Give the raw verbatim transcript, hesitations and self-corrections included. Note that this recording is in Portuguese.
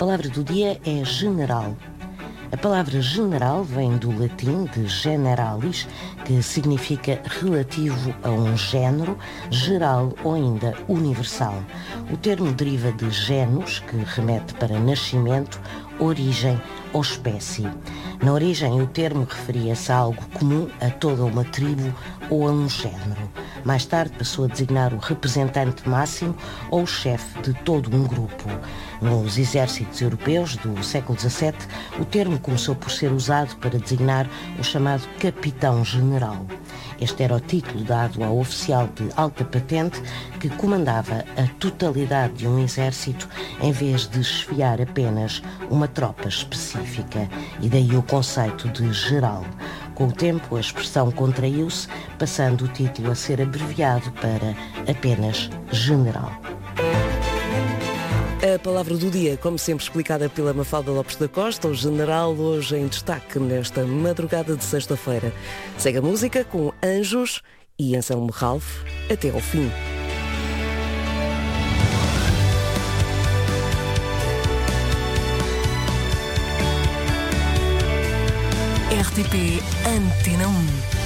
palavra do dia é general. A palavra general vem do latim de generalis, que significa relativo a um género, geral ou ainda universal. O termo deriva de genus, que remete para nascimento, origem ou espécie. Na origem, o termo referia-se a algo comum a toda uma tribo ou a um género. Mais tarde passou a designar o representante máximo ou o chefe de todo um grupo. Nos exércitos europeus do século dezassete, o termo começou por ser usado para designar o chamado capitão-general. Este era o título dado ao oficial de alta patente que comandava a totalidade de um exército em vez de esfiar apenas uma tropa específica. E daí o conceito de geral. Com o tempo, a expressão contraiu-se, passando o título a ser abreviado para apenas general. A palavra do dia, como sempre explicada pela Mafalda Lopes da Costa, o general hoje em destaque nesta madrugada de sexta-feira. Segue a música com Anjos e Anselmo Ralph até ao fim. R T P Antena um.